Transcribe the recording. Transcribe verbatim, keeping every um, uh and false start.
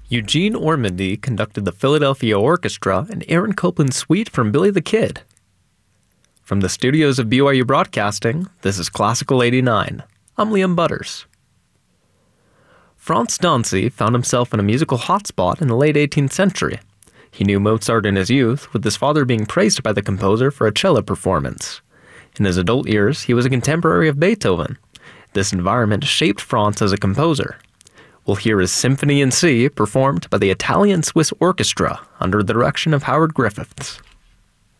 Eugene Ormandy conducted the Philadelphia Orchestra and Aaron Copland's Suite from Billy the Kid. From the studios of B Y U Broadcasting, this is Classical eighty-nine. I'm Liam Butters. Franz Dancy found himself in a musical hotspot in the late eighteenth century. He knew Mozart in his youth, with his father being praised by the composer for a cello performance. In his adult years, he was a contemporary of Beethoven. This environment shaped Franz as a composer. We'll hear his Symphony in C performed by the Italian-Swiss Orchestra under the direction of Howard Griffiths.